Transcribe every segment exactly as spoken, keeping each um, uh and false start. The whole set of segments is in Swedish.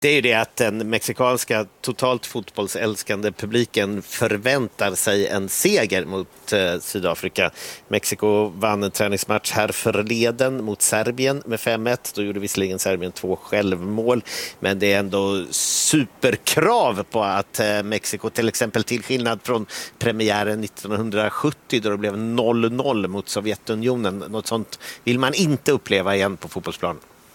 Det är ju det att den mexikanska totalt fotbollsälskande publiken förväntar sig en seger mot eh, Sydafrika. Mexiko vann en träningsmatch här förleden mot Serbien med fem ett. Då gjorde visserligen Serbien två självmål, men det är ändå superkrav på att eh, Mexiko, till exempel till skillnad från premiären nittonhundrasjuttio då det blev noll noll mot Sovjetunionen. Något sånt vill man inte uppleva igen på fotbollsplan.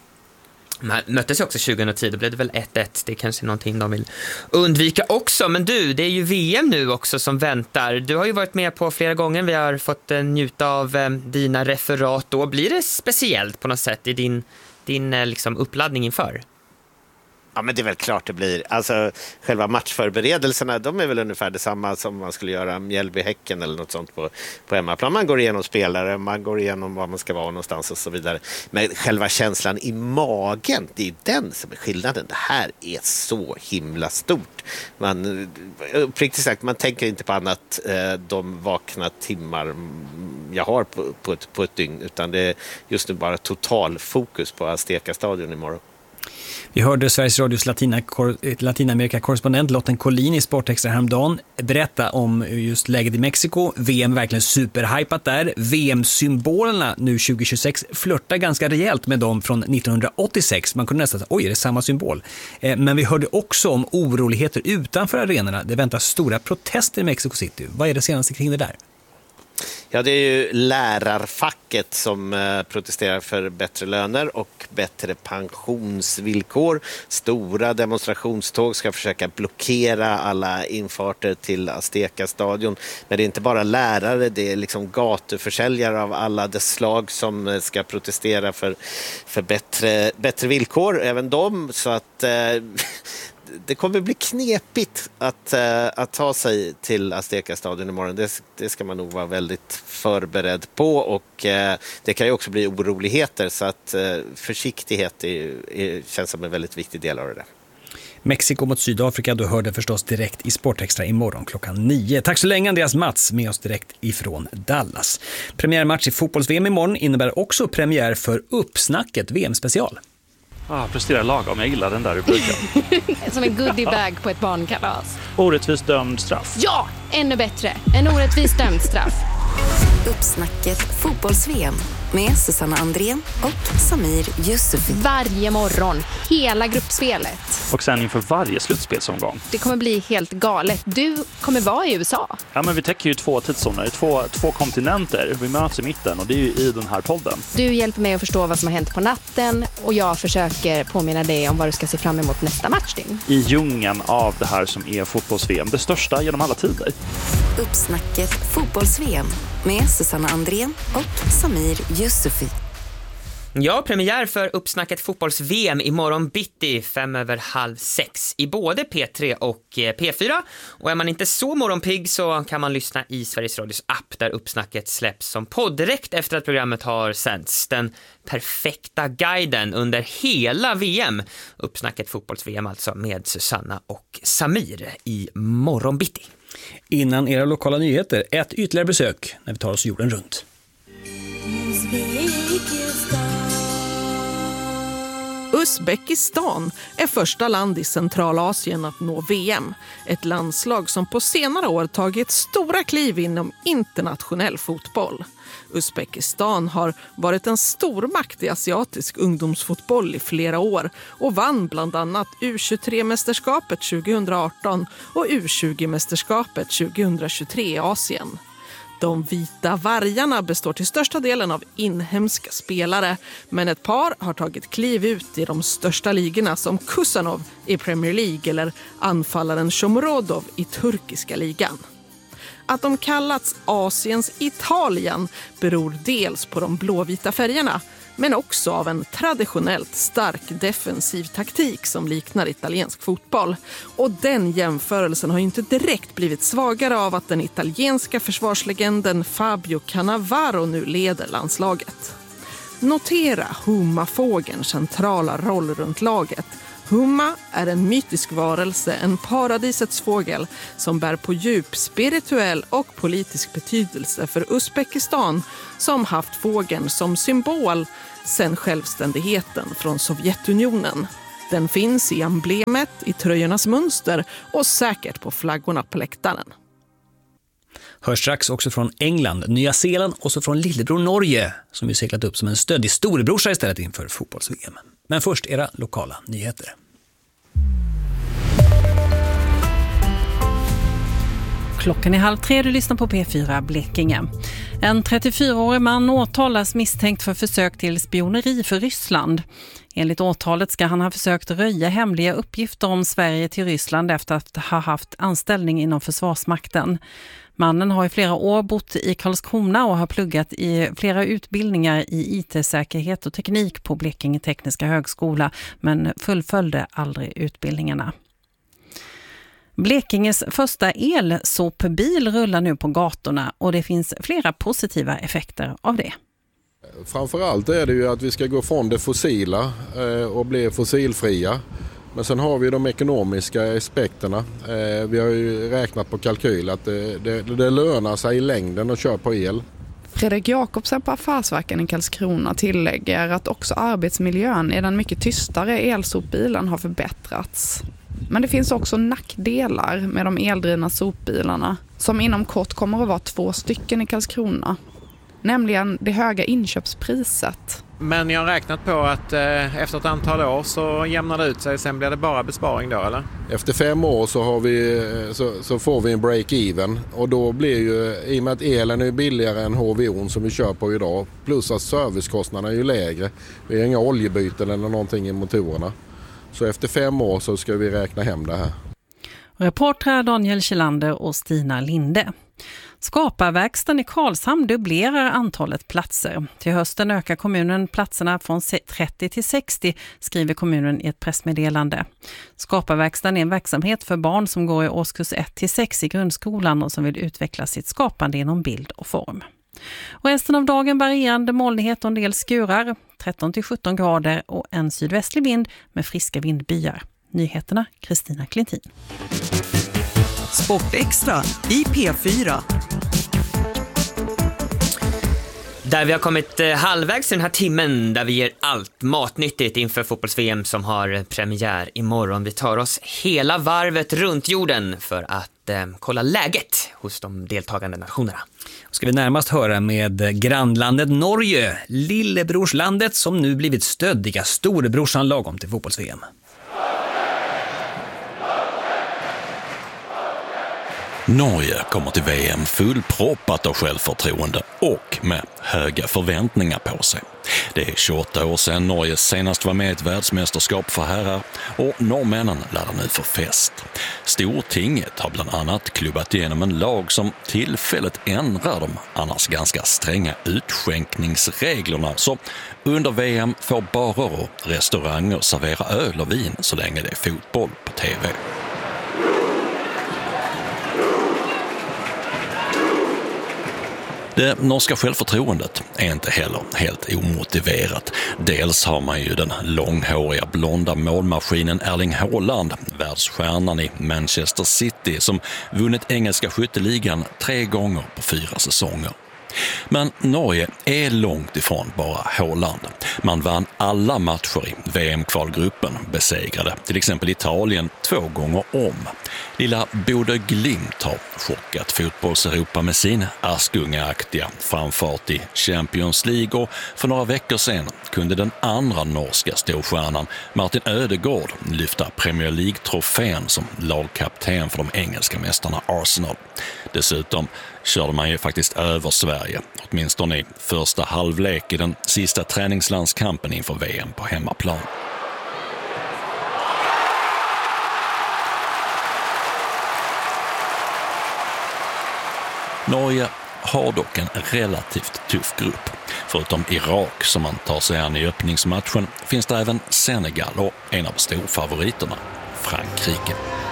Man möttes ju också tjugohundratio, då blev det väl ett ett. Det är kanske någonting de vill undvika också. Men du, det är ju V M nu också som väntar. Du har ju varit med på flera gånger. Vi har fått eh, njuta av eh, dina referat. Då blir det speciellt på något sätt i din, din eh, liksom uppladdning inför? Ja, men det är väl klart det blir. Alltså, själva matchförberedelserna, de är väl ungefär detsamma som man skulle göra Mjällby-Häcken eller något sånt på, på hemmaplan. Man går igenom spelare, man går igenom var man ska vara någonstans och så vidare. Men själva känslan i magen, det är den som är skillnaden. Det här är så himla stort. Man, uppriktigt sagt, man tänker inte på annat eh, de vakna timmar jag har på, på, ett, på ett dygn, utan det är just nu bara total fokus på Azteca-stadion imorgon. Vi hörde Sveriges Radios Latina, Latinamerika-korrespondent Lotten Collin i Sportextra häromdagen berätta om just läget i Mexiko. V M verkligen superhypat där. V M-symbolerna nu tjugo tjugosex flörtar ganska rejält med dem från nittonhundraåttiosex. Man kunde nästan säga, oj, är det samma symbol? Eh, men vi hörde också om oroligheter utanför arenorna. Det väntas stora protester i Mexico City. Vad är det senaste kring det där? Ja, det är ju lärarfacket som eh, protesterar för bättre löner och bättre pensionsvillkor. Stora demonstrationståg ska försöka blockera alla infarter till Azteca-stadion. Men det är inte bara lärare, det är liksom gatuförsäljare av alla dess slag som ska protestera för, för bättre, bättre villkor, även de. Så att... Eh, det kommer bli knepigt att, uh, att ta sig till Azteca-stadion imorgon. Det, det ska man nog vara väldigt förberedd på, och uh, det kan ju också bli oroligheter, så att uh, försiktighet är, är, känns som en väldigt viktig del av det där. Mexiko mot Sydafrika, du hörde förstås direkt i Sportextra imorgon klockan nio. Tack så länge Andreas Mats med oss direkt ifrån Dallas. Premiärmatch i fotbolls-V M imorgon innebär också premiär för Uppsnacket V M-special. Ah, presterar lagom. Jag gillar den där rubriken. Som en goodiebag på ett barnkalas. Orättvist dömd straff. Ja, ännu bättre. En orättvist dömd straff. Uppsnacket fotbolls-V M med Susanna Andrén och Samir Yusufi. Varje morgon, hela gruppspelet. Och sen inför varje slutspelsomgång. Det kommer bli helt galet. Du kommer vara i U S A. Ja, men vi täcker ju två tidszoner, två, två kontinenter. Vi möts i mitten, och det är ju i den här podden. Du hjälper mig att förstå vad som har hänt på natten, och jag försöker påminna dig om vad du ska se fram emot nästa matchdygn. I djungeln av det här som är fotbolls-V M, det största genom alla tider. Uppsnacket fotbolls-V M med Susanna Andrén och Samir Yusufi. Ja, premiär för Uppsnacket fotbolls-V M imorgon bitti fem över halv sex i både P tre och P fyra. Och är man inte så morgonpigg så kan man lyssna i Sveriges Radios app där Uppsnacket släpps som podd direkt efter att programmet har sänds. Den perfekta guiden under hela V M. Uppsnacket fotbolls-V M alltså med Susanna och Samir i morgon bitti. Innan era lokala nyheter, ett ytterligare besök när vi tar oss jorden runt. Uzbekistan är första land i Centralasien att nå V M. Ett landslag som på senare år tagit stora kliv inom internationell fotboll. Uzbekistan har varit en stormakt i asiatisk ungdomsfotboll i flera år och vann bland annat U tjugotre-mästerskapet tjugoarton och U tjugo-mästerskapet tjugohundratjugotre i Asien. De vita vargarna består till största delen av inhemska spelare, men ett par har tagit kliv ut i de största ligorna som Kusanov i Premier League eller anfallaren Shomurodov i turkiska ligan. Att de kallats Asiens Italien beror dels på de blåvita färgerna, men också av en traditionellt stark defensiv taktik som liknar italiensk fotboll. Och den jämförelsen har ju inte direkt blivit svagare av att den italienska försvarslegenden Fabio Cannavaro nu leder landslaget. Notera Humma-fågelns centrala roll runt laget. Humma är en mytisk varelse, en paradisets fågel som bär på djup spirituell och politisk betydelse för Uzbekistan, som haft fågeln som symbol sedan självständigheten från Sovjetunionen. Den finns i emblemet, i tröjornas mönster och säkert på flaggorna på läktaren. Hörs strax också från England, Nya Zeeland och så från lillebror Norge som ju seglat upp som en stöddig storebrorsa istället inför fotbolls-V M. Men först era lokala nyheter. Klockan är halv tre, du lyssnar på P fyra Blekinge. En trettiofyraårig man åtalas misstänkt för försök till spioneri för Ryssland. Enligt åtalet ska han ha försökt röja hemliga uppgifter om Sverige till Ryssland efter att ha haft anställning inom Försvarsmakten. Mannen har i flera år bott i Karlskrona och har pluggat i flera utbildningar i I T-säkerhet och teknik på Blekinge Tekniska högskola, men fullföljde aldrig utbildningarna. Blekinges första elsopbil rullar nu på gatorna och det finns flera positiva effekter av det. Framförallt är det ju att vi ska gå från det fossila och bli fossilfria. Men sen har vi de ekonomiska aspekterna. Vi har ju räknat på kalkyl att det, det, det lönar sig i längden att köra på el. Fredrik Jakobsen på Affärsverken i Karlskrona tillägger att också arbetsmiljön i den mycket tystare elsopbilen har förbättrats. Men det finns också nackdelar med de eldrivna sopbilarna som inom kort kommer att vara två stycken i Karlskrona. Nämligen det höga inköpspriset. Men jag har räknat på att eh, efter ett antal år så jämnar det ut sig. Sen blir det bara besparing då, eller? Efter fem år så, har vi, så, så får vi en break-even. Och då blir ju, i och med att elen är billigare än H V O som vi kör på idag. Plus att servicekostnaderna är ju lägre. Vi har inga oljebyten eller någonting i motorerna. Så efter fem år så ska vi räkna hem det här. Reportrar Daniel Kjellander och Stina Linde. Skaparverkstan i Karlshamn dubblerar antalet platser. Till hösten ökar kommunen platserna från trettio till sextio, skriver kommunen i ett pressmeddelande. Skaparverkstan är en verksamhet för barn som går i årskurs ett till sex i grundskolan och som vill utveckla sitt skapande inom bild och form. Och resten av dagen varierande molnighet och en del skurar, tretton till sjutton grader och en sydvästlig vind med friska vindbyar. Nyheterna, Kristina Klintin. Sportextra i P fyra. Där vi har kommit eh, halvvägs i den här timmen där vi ger allt matnyttigt inför fotbolls-V M som har premiär imorgon. Vi tar oss hela varvet runt jorden för att eh, kolla läget hos de deltagande nationerna. Ska vi närmast höra med grannlandet Norge, lillebrorslandet som nu blivit stöddiga storebrorsan lagom till fotbolls-V M. Norge kommer till V M fullproppat av självförtroende och med höga förväntningar på sig. Det är tjugoåtta år sedan Norge senast var med i ett världsmästerskap för herrar och norrmännen laddar nu för fest. Stortinget har bland annat klubbat igenom en lag som tillfället ändrar de annars ganska stränga utskänkningsreglerna, så under V M får barer och restauranger servera öl och vin så länge det är fotboll på T V. Det norska självförtroendet är inte heller helt omotiverat. Dels har man ju den långhåriga blonda målmaskinen Erling Haaland, världsstjärnan i Manchester City, som vunnit engelska skytteligan tre gånger på fyra säsonger. Men Norge är långt ifrån bara Haaland. Man vann alla matcher i V M-kvalgruppen, besegrade till exempel Italien två gånger om. Lilla Bodø Glimt har chockat fotbolls-Europa med sin askungaaktiga framfart i Champions League, och för några veckor sedan kunde den andra norska storstjärnan Martin Ødegaard lyfta Premier League-trofén som lagkapten för de engelska mästarna Arsenal. Dessutom körde man ju faktiskt över Sverige, åtminstone i första halvlek i den sista träningslandskampen inför V M på hemmaplan. Norge har dock en relativt tuff grupp. Förutom Irak som man tar sig an i öppningsmatchen finns det även Senegal och en av storfavoriterna, Frankrike.